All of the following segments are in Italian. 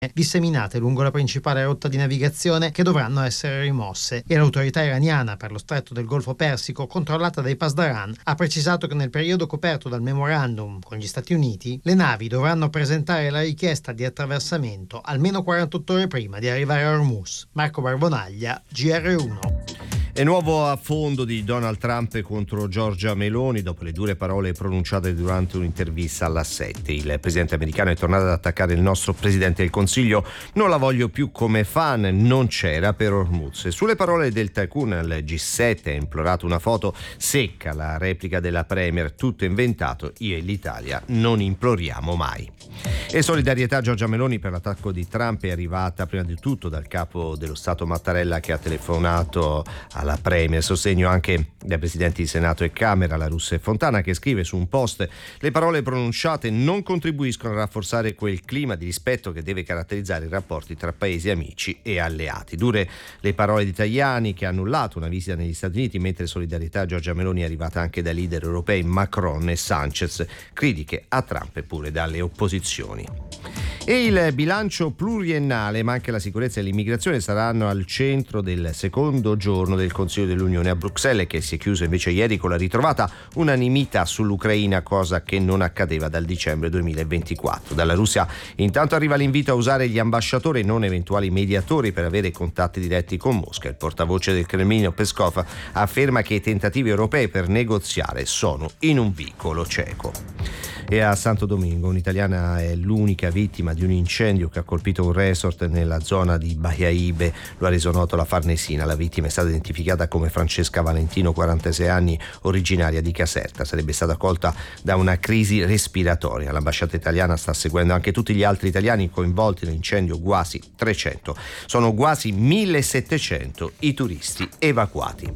disseminate lungo la principale rotta di navigazione che dovranno essere rimosse, e l'autorità iraniana per lo stretto del Golfo Persico, controllata dai Pasdaran, ha precisato che nel periodo coperto dal memorandum con gli Stati Uniti le navi dovranno presentare la richiesta di attraversamento almeno 48 ore prima di arrivare a Hormuz. Marco Barbonaglia, GR1. E nuovo affondo di Donald Trump contro Giorgia Meloni dopo le dure parole pronunciate durante un'intervista alla 7. Il presidente americano è tornato ad attaccare il nostro presidente del Consiglio. Non la voglio più come fan, non c'era per Hormuz. E sulle parole del tycoon al G7 ha implorato una foto secca, la replica della premier, tutto inventato, io e l'Italia non imploriamo mai. E solidarietà a Giorgia Meloni per l'attacco di Trump è arrivata prima di tutto dal capo dello Stato Mattarella, che ha telefonato alla premier, sostegno anche dai presidenti di Senato e Camera, La Russa e Fontana, che scrive su un post: le parole pronunciate non contribuiscono a rafforzare quel clima di rispetto che deve caratterizzare i rapporti tra paesi amici e alleati. Dure le parole di Tajani, che ha annullato una visita negli Stati Uniti, mentre solidarietà a Giorgia Meloni è arrivata anche dai leader europei Macron e Sanchez, critiche a Trump pure dalle opposizioni. E il bilancio pluriennale, ma anche la sicurezza e l'immigrazione saranno al centro del secondo giorno del Consiglio dell'Unione a Bruxelles, che si è chiuso invece ieri con la ritrovata unanimità sull'Ucraina, cosa che non accadeva dal dicembre 2024. Dalla Russia intanto arriva l'invito a usare gli ambasciatori e non eventuali mediatori per avere contatti diretti con Mosca. Il portavoce del Cremlino Peskov afferma che i tentativi europei per negoziare sono in un vicolo cieco. E a Santo Domingo un'italiana è l'unica vittima di un incendio che ha colpito un resort nella zona di Bahiaibe, lo ha reso noto la Farnesina. La vittima è stata identificata come Francesca Valentino, 46 anni, originaria di Caserta. Sarebbe stata colta da una crisi respiratoria. L'ambasciata italiana sta seguendo anche tutti gli altri italiani coinvolti nell'incendio, quasi 300. Sono quasi 1700 i turisti evacuati.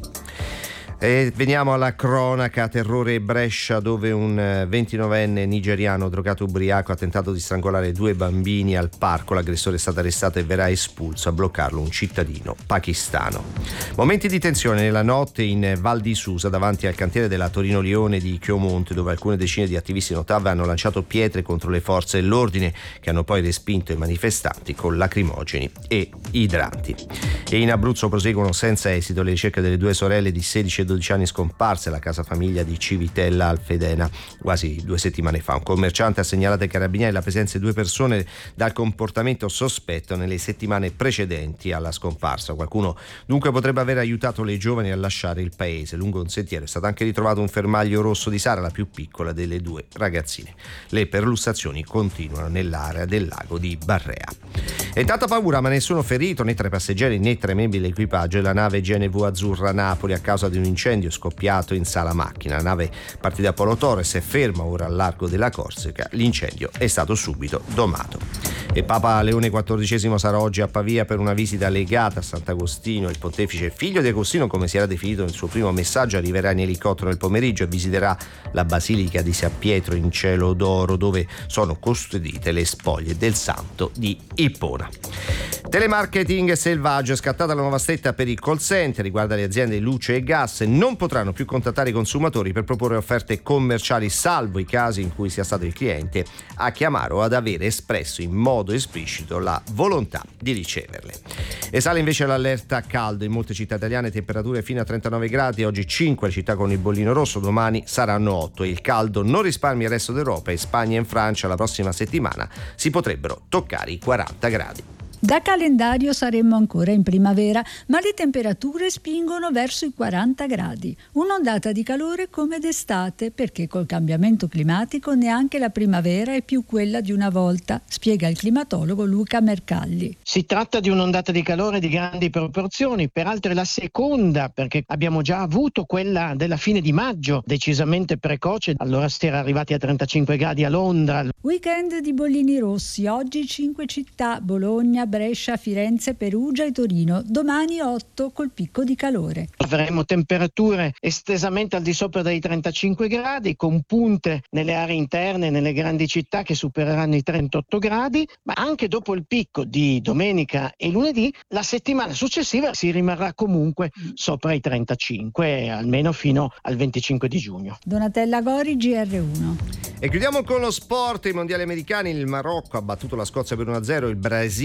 E veniamo alla cronaca. Terrore Brescia, dove un 29enne nigeriano drogato ubriaco ha tentato di strangolare 2 bambini al parco. L'aggressore è stato arrestato e verrà espulso. A bloccarlo un cittadino pakistano. Momenti di tensione nella notte in Val di Susa, davanti al cantiere della Torino Lione di Chiomonte, dove alcune decine di attivisti Notav hanno lanciato pietre contro le forze dell'ordine, che hanno poi respinto i manifestanti con lacrimogeni e idranti. E in Abruzzo proseguono senza esito le ricerche delle 2 sorelle di 16 e 12 anni scomparse alla casa famiglia di Civitella Alfedena quasi 2 settimane fa. Un commerciante ha segnalato ai carabinieri la presenza di 2 persone dal comportamento sospetto nelle settimane precedenti alla scomparsa. Qualcuno dunque potrebbe aver aiutato le giovani a lasciare il paese. Lungo un sentiero è stato anche ritrovato un fermaglio rosso di Sara, la più piccola delle 2 ragazzine. Le perlussazioni continuano nell'area del lago di Barrea. E tanta paura, ma nessuno ferito, né tra i passeggeri né tra i membri dell'equipaggio della nave GNV Azzurra Napoli, a causa di un incendio scoppiato in sala macchina. La nave partita da Polo Torres è ferma ora al largo della Corsica. L'incendio è stato subito domato. E Papa Leone XIV sarà oggi a Pavia per una visita legata a Sant'Agostino. Il pontefice, figlio di Agostino come si era definito nel suo primo messaggio, arriverà in elicottero nel pomeriggio e visiterà la Basilica di San Pietro in cielo d'oro, dove sono custodite le spoglie del santo di Ippona. Telemarketing selvaggio, è scattata la nuova stretta per il call center, riguarda le aziende luce e gas. Non potranno più contattare i consumatori per proporre offerte commerciali, salvo i casi in cui sia stato il cliente a chiamare o ad avere espresso in modo esplicito la volontà di riceverle. E sale invece l'allerta caldo in molte città italiane, temperature fino a 39 gradi, oggi 5 città con il bollino rosso, domani saranno 8. E il caldo non risparmia il resto d'Europa. In Spagna e in Francia la prossima settimana si potrebbero toccare i 40 gradi. Da calendario saremmo ancora in primavera, ma le temperature spingono verso i 40 gradi. Un'ondata di calore come d'estate, perché col cambiamento climatico neanche la primavera è più quella di una volta, spiega il climatologo Luca Mercalli. Si tratta di un'ondata di calore di grandi proporzioni, peraltro è la seconda, perché abbiamo già avuto quella della fine di maggio, decisamente precoce. Allora si era arrivati a 35 gradi a Londra. Weekend di bollini rossi, oggi 5 città: Bologna, Bologna, Brescia, Firenze, Perugia e Torino. Domani 8 col picco di calore. Avremo temperature estesamente al di sopra dei 35 gradi, con punte nelle aree interne, nelle grandi città che supereranno i 38 gradi, ma anche dopo il picco di domenica e lunedì, la settimana successiva si rimarrà comunque sopra i 35, almeno fino al 25 di giugno. Donatella Gori, GR1. E chiudiamo con lo sport, i mondiali americani. Il Marocco ha battuto la Scozia per 1-0, il Brasile